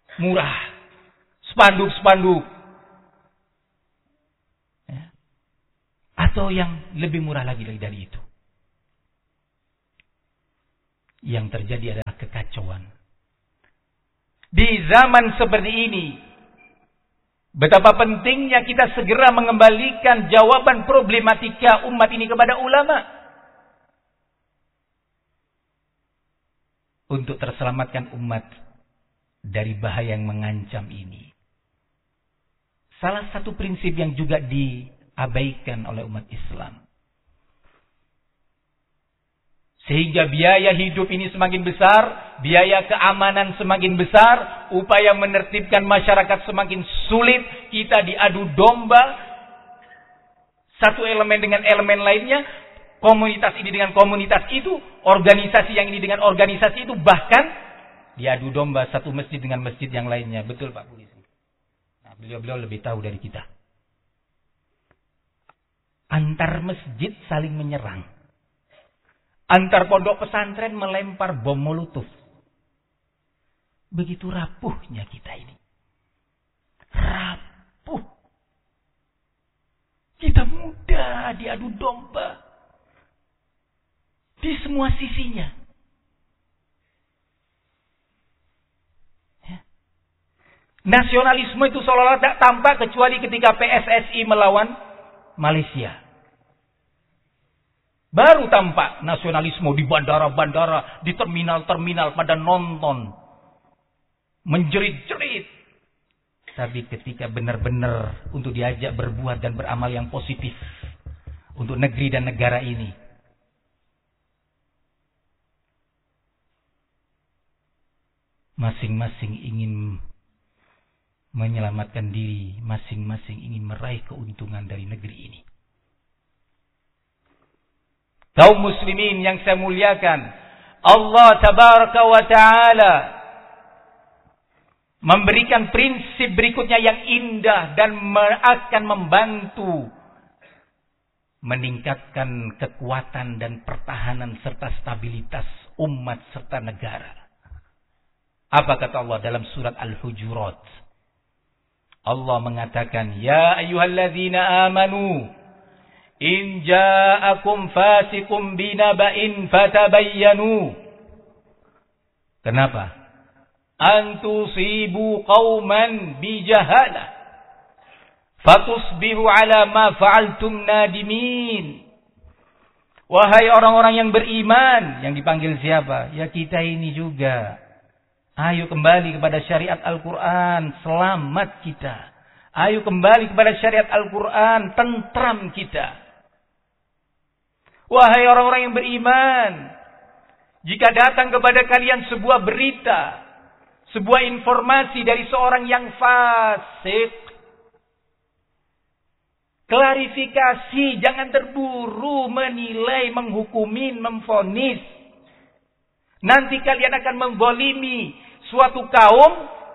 murah, spanduk-spanduk, ya. Atau yang lebih murah lagi dari itu. Yang terjadi adalah kekacauan. Di zaman seperti ini, betapa pentingnya kita segera mengembalikan jawaban problematika umat ini kepada ulama. Untuk terselamatkan umat dari bahaya yang mengancam ini. Salah satu prinsip yang juga diabaikan oleh umat Islam. Sehingga biaya hidup ini semakin besar, biaya keamanan semakin besar, upaya menertibkan masyarakat semakin sulit, kita diadu domba, satu elemen dengan elemen lainnya, komunitas ini dengan komunitas itu, organisasi yang ini dengan organisasi itu, bahkan diadu domba satu masjid dengan masjid yang lainnya. Betul Pak Polisi? Nah, beliau-beliau lebih tahu dari kita. Antar masjid saling menyerang. Antar pondok pesantren melempar bom molotov. Begitu rapuhnya kita ini. Rapuh. Kita mudah diadu domba. Di semua sisinya. Ya. Nasionalisme itu seolah-olah tak tampak kecuali ketika P S S I melawan Malaysia. Baru tampak nasionalisme di bandara-bandara, di terminal-terminal pada nonton. Menjerit-jerit. Tapi ketika benar-benar untuk diajak berbuat dan beramal yang positif. Untuk negeri dan negara ini. Masing-masing ingin menyelamatkan diri. Masing-masing ingin meraih keuntungan dari negeri ini. Kaum muslimin yang saya muliakan, Allah tabaraka wa ta'ala memberikan prinsip berikutnya yang indah dan akan membantu meningkatkan kekuatan dan pertahanan serta stabilitas umat serta negara. Apa kata Allah dalam surat Al-Hujurat? Allah mengatakan, Ya ayyuhalladzina amanu In ja'akum fasikum binaba'in fatabayyanu. Kenapa? An tusibu qauman bijahalah fatusbihu ala ma fa'altum nadimin. Wahai orang-orang yang beriman, yang dipanggil siapa? Ya kita ini juga. Ayo kembali kepada syariat Al-Quran, selamat kita. Ayo kembali kepada syariat Al-Quran, tentram kita. Wahai orang-orang yang beriman, jika datang kepada kalian sebuah berita, sebuah informasi dari seorang yang fasik, klarifikasi, jangan terburu menilai, menghukumin, memvonis. Nanti kalian akan membolimi suatu kaum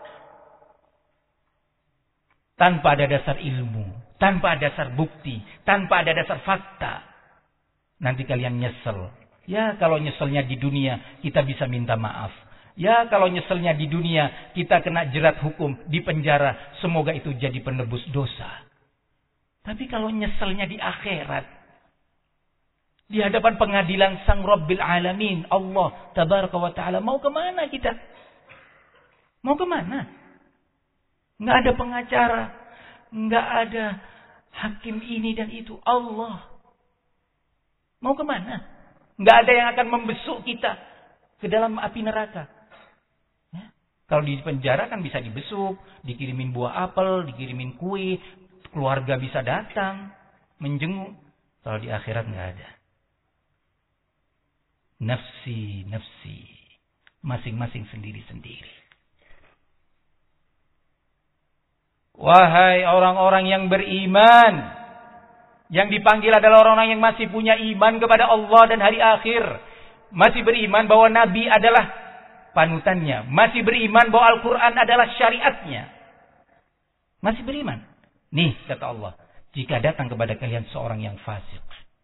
tanpa ada dasar ilmu, tanpa ada dasar bukti, tanpa ada dasar fakta. Nanti kalian nyesel. Ya kalau nyeselnya di dunia kita bisa minta maaf. Ya kalau nyeselnya di dunia kita kena jerat hukum, di penjara, semoga itu jadi penebus dosa. Tapi kalau nyeselnya di akhirat, di hadapan pengadilan Sang Rabbil Alamin, Allah Tabaraka wa Ta'ala, mau kemana kita? Mau kemana? Nggak ada pengacara, nggak ada hakim ini dan itu. Allah. Mau kemana? Nggak ada yang akan membesuk kita ke dalam api neraka. Ya. Kalau di penjara kan bisa dibesuk, dikirimin buah apel, dikirimin kue, keluarga bisa datang, menjenguk. Kalau di akhirat nggak ada. Nafsi, nafsi. Masing-masing sendiri-sendiri. Wahai orang-orang yang beriman, yang dipanggil adalah orang-orang yang masih punya iman kepada Allah dan hari akhir. Masih beriman bahwa Nabi adalah panutannya. Masih beriman bahwa Al-Quran adalah syariatnya. Masih beriman. Nih kata Allah, jika datang kepada kalian seorang yang fasik.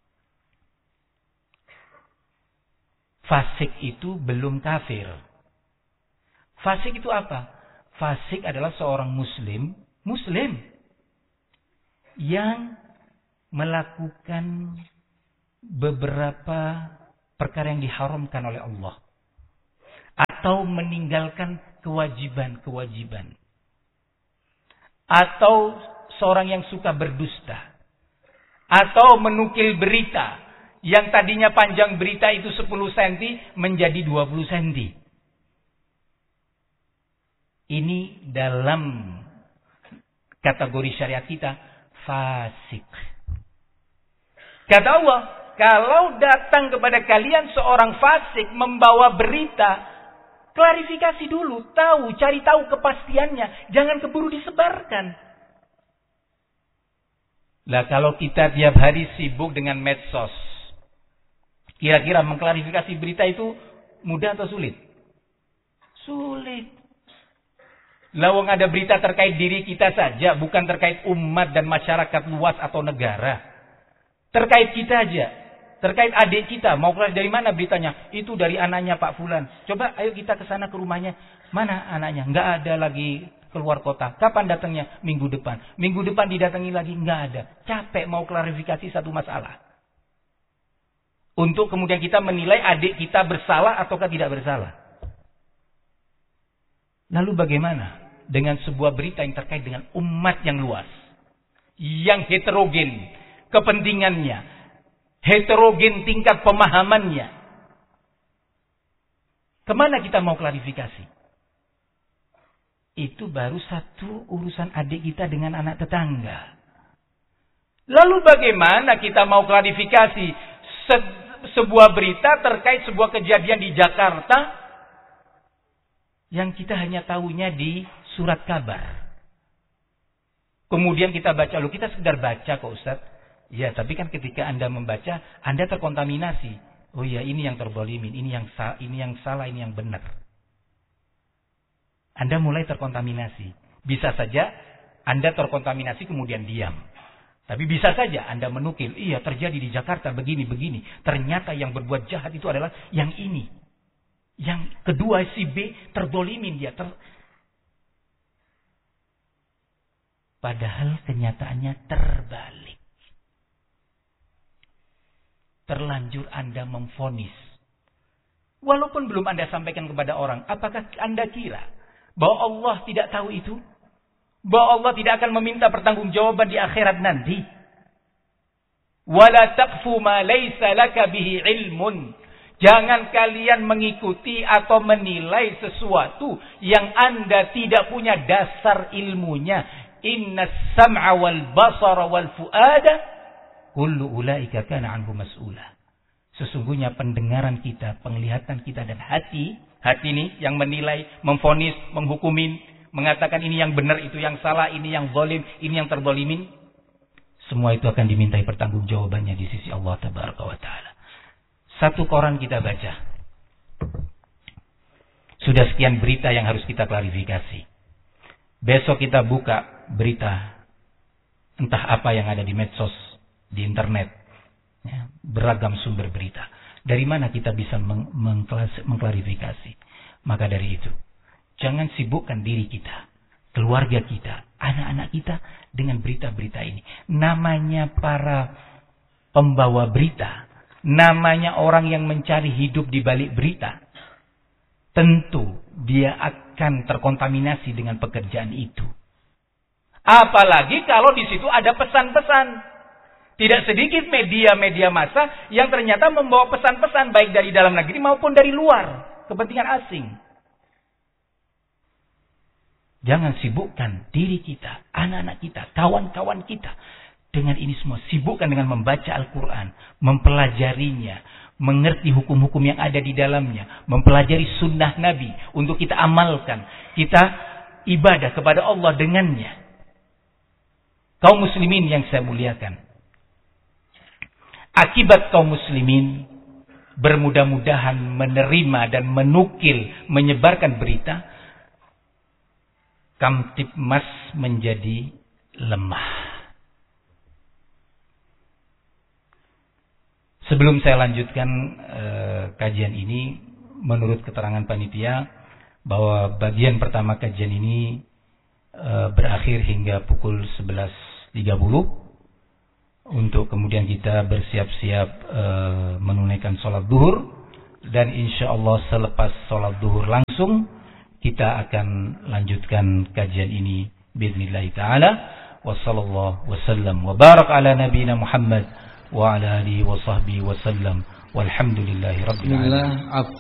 Fasik itu belum kafir. Fasik itu apa? Fasik adalah seorang muslim. Muslim. Yang melakukan beberapa perkara yang diharamkan oleh Allah, atau meninggalkan kewajiban-kewajiban, atau seorang yang suka berdusta, atau menukil berita yang tadinya panjang berita itu sepuluh sentimeter menjadi dua puluh sentimeter. Ini dalam kategori syariat kita fasik. Kata Allah, kalau datang kepada kalian seorang fasik membawa berita, klarifikasi dulu, tahu, cari tahu kepastiannya, jangan keburu disebarkan. Lah kalau kita tiap hari sibuk dengan medsos, kira-kira mengklarifikasi berita itu mudah atau sulit? Sulit. Lawang ada berita terkait diri kita saja, bukan terkait umat dan masyarakat luas atau negara. Terkait kita aja, terkait adik kita, mau kelas dari mana beritanya? Itu dari anaknya Pak Fulan. Coba ayo kita ke sana ke rumahnya. Mana anaknya? Enggak ada lagi keluar kota. Kapan datangnya? Minggu depan. Minggu depan didatangi lagi? Enggak ada. Capek mau klarifikasi satu masalah. Untuk kemudian kita menilai adik kita bersalah ataukah tidak bersalah. Lalu bagaimana dengan sebuah berita yang terkait dengan umat yang luas, yang heterogen kepentingannya, heterogen tingkat pemahamannya? Kemana kita mau klarifikasi? Itu baru satu urusan adik kita dengan anak tetangga. Lalu bagaimana kita mau klarifikasi se- sebuah berita terkait sebuah kejadian di Jakarta yang kita hanya tahunya di surat kabar. Kemudian kita baca, loh kita sekedar baca kok Ustaz. Ya, tapi kan ketika Anda membaca, Anda terkontaminasi. Oh ya, ini yang terzalimin, ini yang sa- ini yang salah, ini yang benar. Anda mulai terkontaminasi. Bisa saja Anda terkontaminasi kemudian diam. Tapi bisa saja Anda menukil, iya terjadi di Jakarta begini-begini. Ternyata yang berbuat jahat itu adalah yang ini. Yang kedua si B terzalimin dia. Ter... Padahal kenyataannya terbalik. Terlanjur Anda memvonis. Walaupun belum Anda sampaikan kepada orang, apakah Anda kira bahwa Allah tidak tahu itu? Bahwa Allah tidak akan meminta pertanggungjawaban di akhirat nanti? Wala taqfu ma laysa laka bihi ilmun. Jangan kalian mengikuti atau menilai sesuatu yang Anda tidak punya dasar ilmunya. Inna sam'a wal basara wal fuada kullu ulaika kana anhu mas'ula. Sesungguhnya pendengaran kita, penglihatan kita dan hati, hati ini yang menilai, memvonis, menghukumin, mengatakan ini yang benar, itu yang salah, ini yang zalim, ini yang terzalimin, semua itu akan dimintai pertanggungjawabannya di sisi Allah Tabaraka wa Ta'ala. Satu koran kita baca, sudah sekian berita yang harus kita klarifikasi. Besok kita buka berita, entah apa yang ada di medsos, di internet, ya, beragam sumber berita. Dari mana kita bisa meng- mengklarifikasi? Maka dari itu, jangan sibukkan diri kita, keluarga kita, anak-anak kita dengan berita-berita ini. Namanya para pembawa berita, namanya orang yang mencari hidup di balik berita. Tentu dia akan terkontaminasi dengan pekerjaan itu. Apalagi kalau di situ ada pesan-pesan. Tidak sedikit media-media massa yang ternyata membawa pesan-pesan baik dari dalam negeri maupun dari luar, kepentingan asing. Jangan sibukkan diri kita, anak-anak kita, kawan-kawan kita dengan ini semua. Sibukkan dengan membaca Al-Quran, mempelajarinya, mengerti hukum-hukum yang ada di dalamnya, mempelajari sunnah Nabi untuk kita amalkan, kita ibadah kepada Allah dengannya. Kaum muslimin yang saya muliakan, akibat kaum muslimin bermudah-mudahan menerima dan menukil, menyebarkan berita, Kamtibmas menjadi lemah. Sebelum saya lanjutkan eh, kajian ini, menurut keterangan panitia bahwa bagian pertama kajian ini eh, berakhir hingga pukul sebelas tiga puluh. untuk kemudian kita bersiap-siap uh, menunaikan sholat duhur, dan insya Allah selepas sholat duhur langsung kita akan lanjutkan kajian ini biidznillah ta'ala. Wa sallallahu wa sallam wa barak ala nabiyina Muhammad wa ala alihi wa sahbihi wa sallam walhamdulillahi rabbil alamin.